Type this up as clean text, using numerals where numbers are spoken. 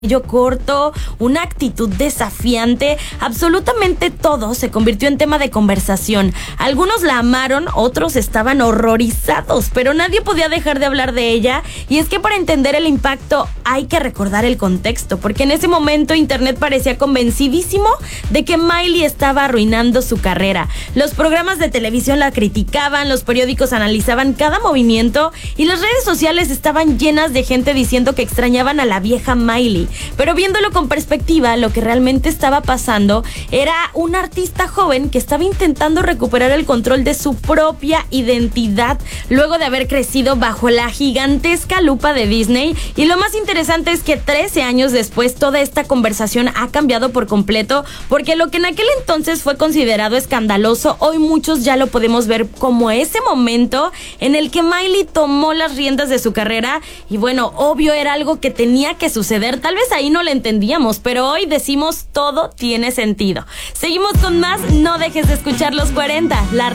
corto, una actitud desafiante, absolutamente todo se convirtió en tema de conversación. Algunos la amaron, otros estaban horrorizados, pero nadie podía dejar de hablar de ella. Y es que para entender el impacto hay que recordar el contexto, porque en ese momento Internet parecía convencidísimo de que Miley estaba arruinando su carrera. Los programas de televisión la criticaban, los periódicos analizaban cada movimiento y las redes sociales estaban llenas de gente diciendo que extrañaban a la vieja Miley. Pero viéndolo con perspectiva, lo que realmente estaba pasando era un artista joven que estaba intentando recuperar el control de su propia identidad luego de haber crecido bajo la gigantesca lupa de Disney. Y lo más interesante es que 13 años después toda esta conversación ha cambiado por completo, porque lo que en aquel entonces fue considerado escandaloso, hoy muchos ya lo podemos ver como ese momento en el que Miley tomó las riendas de su carrera. Y bueno, obvio era algo que tenía que suceder. Tal vez ahí no lo entendíamos, pero hoy decimos todo tiene sentido. Seguimos con más, no dejes de escuchar los 40.